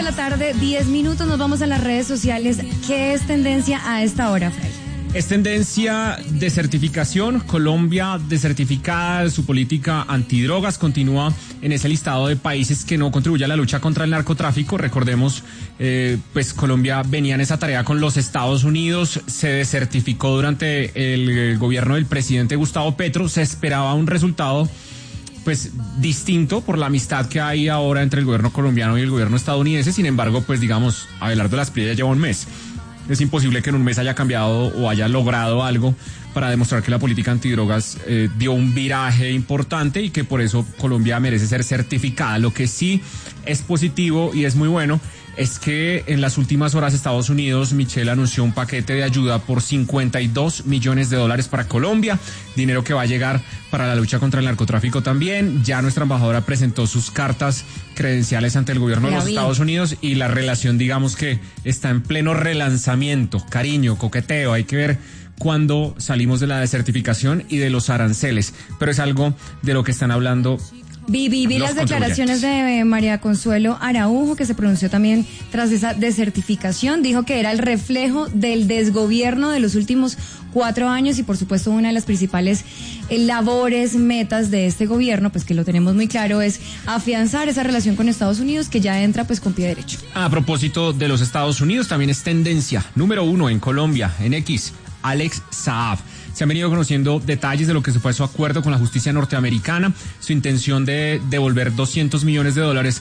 la tarde, 10 minutos, nos vamos a las redes sociales. ¿Qué es tendencia a esta hora, Fray? Es tendencia desertificación. Colombia desertificada de su política antidrogas, continúa en ese listado de países que no contribuye a la lucha contra el narcotráfico. Recordemos, pues Colombia venía en esa tarea con los Estados Unidos, se desertificó durante el gobierno del presidente Gustavo Petro, se esperaba un resultado pues distinto por la amistad que hay ahora entre el gobierno colombiano y el gobierno estadounidense. Sin embargo, pues digamos, Abelardo Lasprilla lleva un mes. Es imposible que en un mes haya cambiado o haya logrado algo para demostrar que la política antidrogas dio un viraje importante y que por eso Colombia merece ser certificada. Lo que sí es positivo y es muy bueno es que en las últimas horas Estados Unidos, Michelle, anunció un paquete de ayuda por $52 millones para Colombia, dinero que va a llegar para la lucha contra el narcotráfico también. Ya nuestra embajadora presentó sus cartas credenciales ante el gobierno de los Estados Unidos y la relación, digamos que está en pleno relanzamiento, cariño, coqueteo. Hay que ver cuándo salimos de la desertificación y de los aranceles, pero es algo de lo que están hablando. Vi las declaraciones de María Consuelo Araujo, que se pronunció también tras esa desertificación. Dijo que era el reflejo del desgobierno de los últimos 4 años y por supuesto una de las principales labores, metas de este gobierno, pues que lo tenemos muy claro, es afianzar esa relación con Estados Unidos, que ya entra pues con pie derecho. A propósito de los Estados Unidos, también es tendencia número 1 en Colombia, en X, Alex Saab. Se han venido conociendo detalles de lo que fue su acuerdo con la justicia norteamericana, su intención de devolver $200 millones,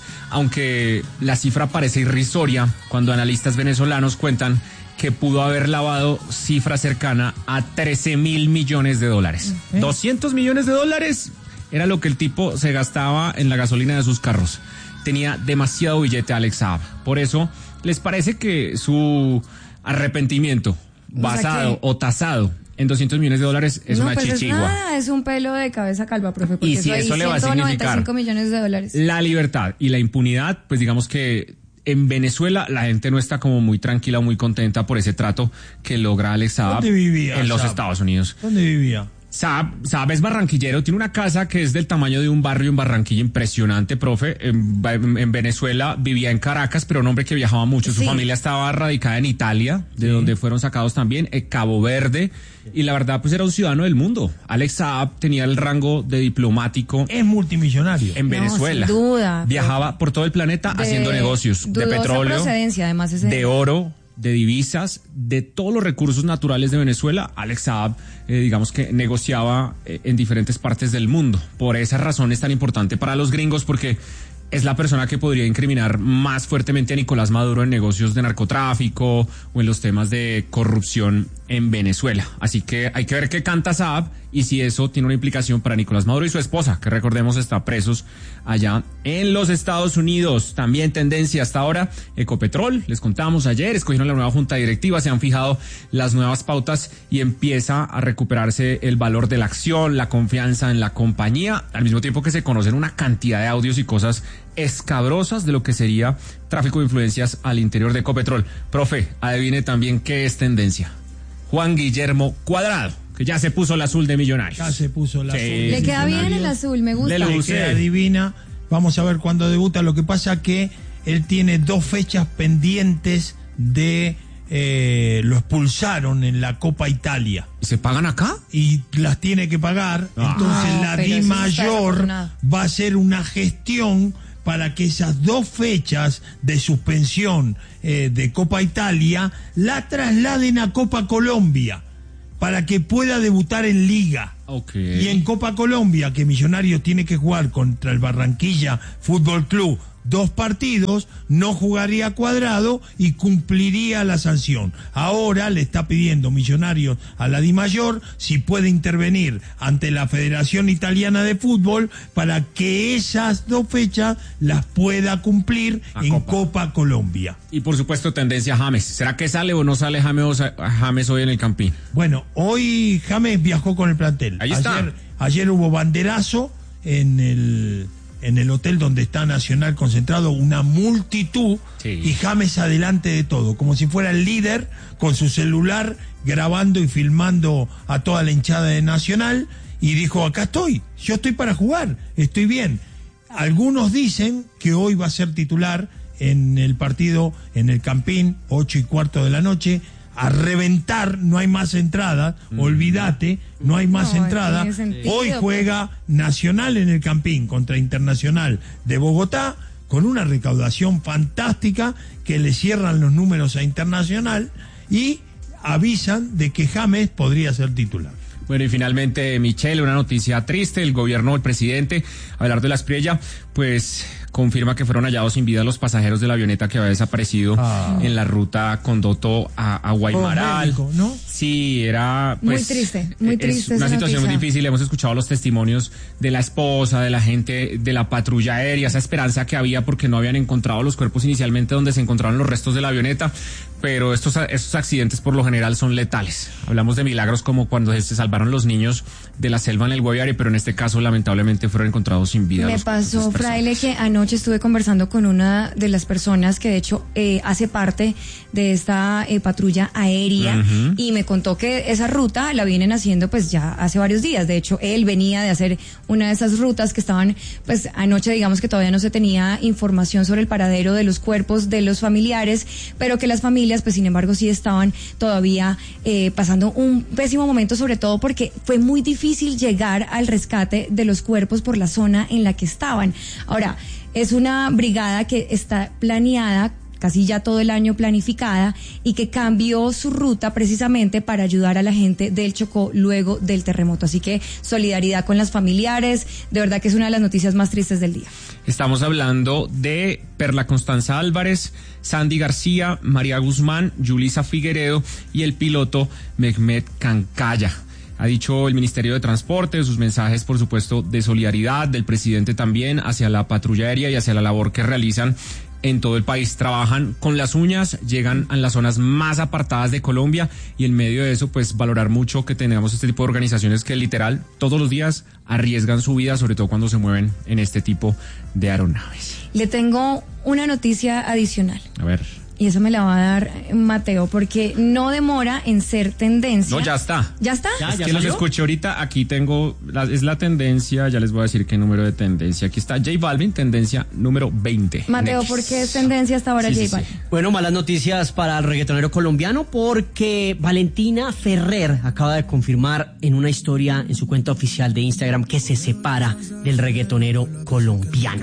aunque la cifra parece irrisoria cuando analistas venezolanos cuentan que pudo haber lavado cifra cercana a $13.000 millones. $200 millones era lo que el tipo se gastaba en la gasolina de sus carros. Tenía demasiado billete Alex Saab. Por eso, ¿les parece que su arrepentimiento basado o tasado en $200 millones es una chichigua? Es un pelo de cabeza calva, profe, porque y si eso le va a significar $195 millones. La libertad y la impunidad, pues digamos que en Venezuela la gente no está como muy tranquila o muy contenta por ese trato que logra Alex Saab en los Estados Unidos. ¿Dónde vivía? Saab es barranquillero, tiene una casa que es del tamaño de un barrio en Barranquilla, impresionante, profe. En Venezuela vivía en Caracas, pero un hombre que viajaba mucho. Su familia estaba radicada en Italia, de donde fueron sacados también, Cabo Verde, y la verdad pues era un ciudadano del mundo. Alex Saab tenía el rango de diplomático. Es multimillonario. En Venezuela. Sin duda. Viajaba por todo el planeta haciendo negocios de petróleo, procedencia, además de oro, de divisas, de todos los recursos naturales de Venezuela. Alex Saab, digamos que negociaba en diferentes partes del mundo. Por esa razón es tan importante para los gringos, porque es la persona que podría incriminar más fuertemente a Nicolás Maduro en negocios de narcotráfico o en los temas de corrupción en Venezuela. Así que hay que ver qué canta Saab y si eso tiene una implicación para Nicolás Maduro y su esposa, que recordemos está presos allá en los Estados Unidos. También tendencia hasta ahora, Ecopetrol, les contamos ayer, escogieron la nueva junta directiva, se han fijado las nuevas pautas y empieza a recuperarse el valor de la acción, la confianza en la compañía, al mismo tiempo que se conocen una cantidad de audios y cosas escabrosas de lo que sería tráfico de influencias al interior de Ecopetrol. Profe, adivine también qué es tendencia. Juan Guillermo Cuadrado, que ya se puso el azul de Millonarios. Ya se puso el azul. Le queda bien el azul, me gusta. Le queda divina. Vamos a ver cuándo debuta. Lo que pasa que él tiene 2 fechas pendientes de... lo expulsaron en la Copa Italia. ¿Y se pagan acá? Y las tiene que pagar. Entonces la DIMAYOR va a hacer una gestión para que esas 2 fechas de suspensión de Copa Italia la trasladen a Copa Colombia para que pueda debutar en Liga. Okay. Y en Copa Colombia, que Millonarios tiene que jugar contra el Barranquilla Fútbol Club 2 partidos, no jugaría Cuadrado y cumpliría la sanción. Ahora le está pidiendo Millonarios a la DIMAYOR si puede intervenir ante la Federación Italiana de Fútbol para que esas 2 fechas las pueda cumplir en Copa Colombia. Y por supuesto tendencia James. ¿Será que sale o no sale James hoy en el Campín? Bueno, hoy James viajó con el plantel. Ahí está. Ayer hubo banderazo en el hotel donde está Nacional concentrado, una multitud, y James adelante de todo, como si fuera el líder, con su celular grabando y filmando a toda la hinchada de Nacional, y dijo, acá estoy, yo estoy para jugar, estoy bien. Algunos dicen que hoy va a ser titular en el partido, en el Campín, 8:15 de la noche, a reventar, no hay más entradas, olvídate, no hay más entradas. Hoy juega Nacional en el Campín contra Internacional de Bogotá, con una recaudación fantástica que le cierran los números a Internacional y avisan de que James podría ser titular. Bueno, y finalmente, Michelle, una noticia triste. El gobierno del presidente, Abelardo de la Espriella, pues confirma que fueron hallados sin vida los pasajeros de la avioneta que había desaparecido en la ruta Condoto a Guaymaral. Médico, ¿no? Sí, era pues, muy triste. Es una situación muy difícil. Hemos escuchado los testimonios de la esposa, de la gente de la patrulla aérea, esa esperanza que había porque no habían encontrado los cuerpos inicialmente donde se encontraron los restos de la avioneta, pero estos accidentes por lo general son letales. Hablamos de milagros como cuando se salvaron los niños de la selva en el Guaviare, pero en este caso lamentablemente fueron encontrados sin vida. Me pasó, Fraile, que anoche estuve conversando con una de las personas que de hecho hace parte de esta patrulla aérea y me contó que esa ruta la vienen haciendo pues ya hace varios días. De hecho, él venía de hacer una de esas rutas que estaban, pues anoche digamos que todavía no se tenía información sobre el paradero de los cuerpos de los familiares, pero que las familias pues sin embargo sí estaban todavía pasando un pésimo momento, sobre todo porque fue muy difícil llegar al rescate de los cuerpos por la zona en la que estaban. Ahora, es una brigada que está planeada, casi ya todo el año planificada, y que cambió su ruta precisamente para ayudar a la gente del Chocó luego del terremoto. Así que solidaridad con las familiares, de verdad que es una de las noticias más tristes del día. Estamos hablando de Perla Constanza Álvarez, Sandy García, María Guzmán, Yulisa Figueredo y el piloto Mehmet Cancaya. Ha dicho el Ministerio de Transporte, sus mensajes, por supuesto, de solidaridad, del presidente también, hacia la patrulla aérea y hacia la labor que realizan en todo el país. Trabajan con las uñas, llegan a las zonas más apartadas de Colombia y en medio de eso, pues, valorar mucho que tengamos este tipo de organizaciones que literal todos los días arriesgan su vida, sobre todo cuando se mueven en este tipo de aeronaves. Le tengo una noticia adicional. A ver. Y eso me la va a dar Mateo, porque no demora en ser tendencia. No, ya está. ¿Ya está? Es que los escuché ahorita, aquí tengo, es la tendencia, ya les voy a decir qué número de tendencia. Aquí está J Balvin, tendencia número 20. Mateo, ¿por qué es tendencia hasta ahora J Balvin? Sí. Bueno, malas noticias para el reggaetonero colombiano, porque Valentina Ferrer acaba de confirmar en una historia en su cuenta oficial de Instagram que se separa del reggaetonero colombiano.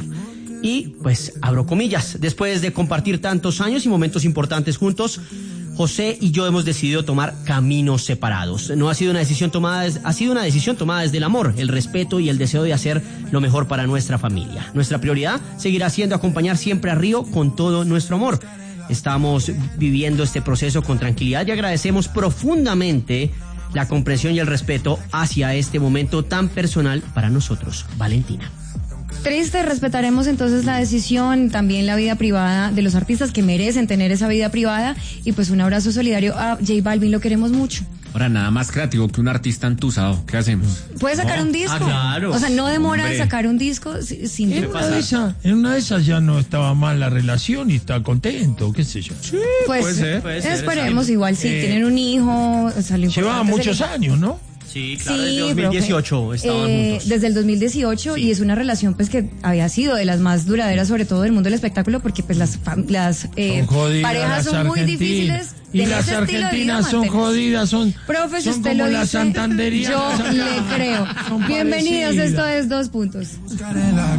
Y, pues, abro comillas, después de compartir tantos años y momentos importantes juntos, José y yo hemos decidido tomar caminos separados. No ha sido una decisión tomada, ha sido una decisión tomada desde el amor, el respeto y el deseo de hacer lo mejor para nuestra familia. Nuestra prioridad seguirá siendo acompañar siempre a Río con todo nuestro amor. Estamos viviendo este proceso con tranquilidad y agradecemos profundamente la comprensión y el respeto hacia este momento tan personal para nosotros. Valentina. Triste, respetaremos entonces la decisión, también la vida privada de los artistas que merecen tener esa vida privada, y pues un abrazo solidario a J Balvin, lo queremos mucho. Ahora, nada más creativo que un artista entusado, ¿qué hacemos? ¿Puede sacar un disco? Claro. O sea, no demora en sacar un disco sin en una de esas ya no estaba mal la relación y está contento, qué sé yo. Sí, pues puede ser, esperemos, igual si tienen un hijo, llevaba muchos años, ¿no? Sí, claro, desde 2018 estaban juntos. Desde el 2018, sí. Y es una relación pues que había sido de las más duraderas, sobre todo del mundo del espectáculo, porque pues las parejas son muy difíciles. Y las argentinas son jodidas, son como las santanderianas. Yo le creo. Bienvenidos, esto es 2 Puntos.